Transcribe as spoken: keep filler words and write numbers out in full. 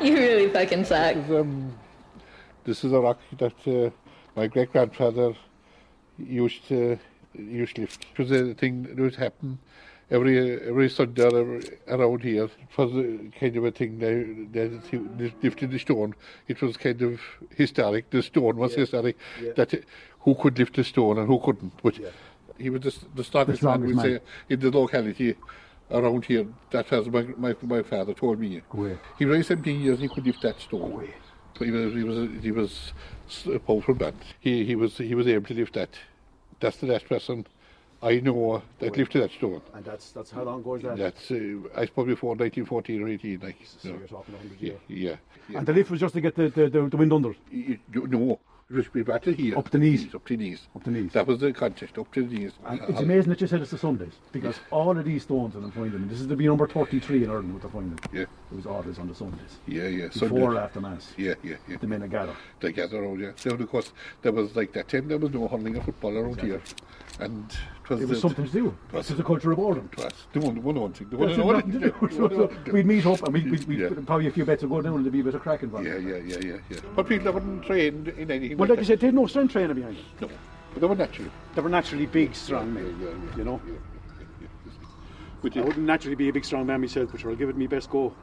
You really fucking suck. This is, um, this is a rock that uh, my great grandfather used to used to lift. It was a thing that would happen every every Sunday or around here. It was a, kind of a thing they, they lifted the stone. It was kind of historic. The stone was yeah. historic. Yeah. That it, who could lift the stone and who couldn't. But yeah. he was the, the strongest man, we say, in the locality around here. That was my my, my father told me. He was seventeen years. He could lift that stone. He was he was he was a powerful man. He he was he was able to lift that. That's the last person I know that lifted that stone. And that's that's how long ago is that? That's uh, I suppose before nineteen fourteen or eighteen. Like, so no. You're talking one hundred years. Yeah, yeah, yeah. And the lift was just to get the the, the, the wind under. You, you, no. It was be battered here. Up the knees. Up to knees. Up the knees. That was the context, up to the knees. And it's amazing that you said it's the Sundays, because yeah. all of these stones that I'm finding, this is the number thirty-three in Ireland what they're finding. Yeah. It was always on the Sundays. Yeah, yeah. Before Sunday. or after Mass. Yeah, yeah, yeah. The men gather. They gather around, yeah. Then, of course, there was like that time there was no hurling of football around exactly. here. And it was, it was the, something to do. It was the culture of Ireland. It was. The one, one, one thing. The one and only. We'd meet up and we'd, we'd, we'd yeah. probably a few bets would go down and there'd be a bit of crack involved. Yeah, yeah, yeah, yeah, yeah. But people that wouldn't train in anything. Well, like, like you said, they had no strength training behind them. No. But they were naturally. They were naturally big, strong men, yeah, yeah, yeah, you know. Yeah, yeah, yeah, yeah. I wouldn't naturally be a big, strong man myself, but sure, I'll give it my best go.